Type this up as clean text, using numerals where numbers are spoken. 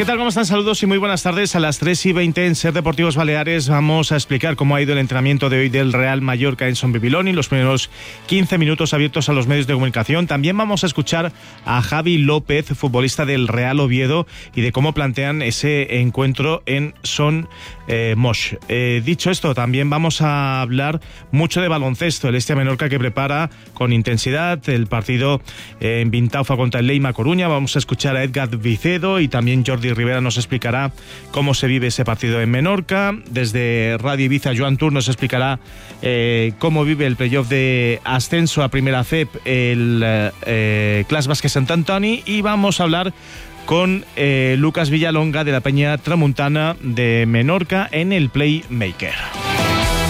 ¿Qué tal? ¿Cómo están? Saludos y muy buenas tardes. A las 3:20 en Ser Deportivos Baleares vamos a explicar cómo ha ido el entrenamiento de hoy del Real Mallorca en Son Bibiloni, los primeros 15 minutos abiertos a los medios de comunicación. También vamos a escuchar a Javi López, futbolista del Real Oviedo, y de cómo plantean ese encuentro en Son Moix. Dicho esto, también vamos a hablar mucho de baloncesto, el Estia Menorca que prepara con intensidad el partido en Vintaufa contra el Leima Coruña. Vamos a escuchar a Edgar Vicedo y también Jordi Rivera nos explicará cómo se vive ese partido en Menorca. Desde Radio Ibiza, Joan Tur nos explicará cómo vive el playoff de ascenso a Primera CEP el Clas Bàsquet Sant Antoni, y vamos a hablar con Lucas Villalonga de la Peña Tramuntana de Menorca en el Playmaker.